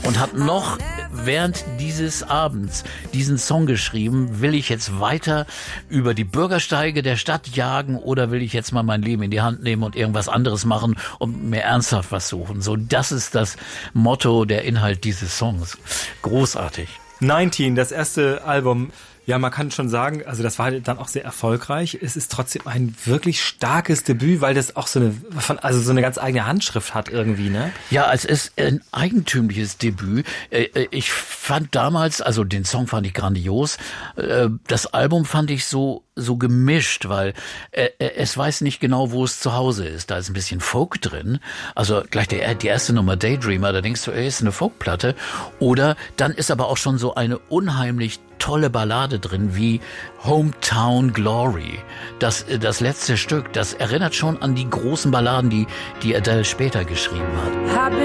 und hat noch während dieses Abends diesen Song geschrieben: Will ich jetzt weiter über die Bürgersteige der Stadt jagen oder will ich jetzt mal mein Leben in die Hand nehmen und irgendwas anderes machen und mir ernsthaft was suchen? So, das ist das Motto, der Inhalt dieses Songs. Großartig. 19, das erste Album. Ja, man kann schon sagen, also das war dann auch sehr erfolgreich. Es ist trotzdem ein wirklich starkes Debüt, weil das auch so eine ganz eigene Handschrift hat irgendwie, ne? Ja, es ist ein eigentümliches Debüt. Ich fand damals, also den Song fand ich grandios. Das Album fand ich so gemischt, weil es weiß nicht genau, wo es zu Hause ist. Da ist ein bisschen Folk drin. Also gleich die erste Nummer, Daydreamer, da denkst du, ist eine Folkplatte. Oder dann ist aber auch schon so eine unheimlich tolle Ballade drin, wie Hometown Glory. Das letzte Stück, das erinnert schon an die großen Balladen, die Adele später geschrieben hat.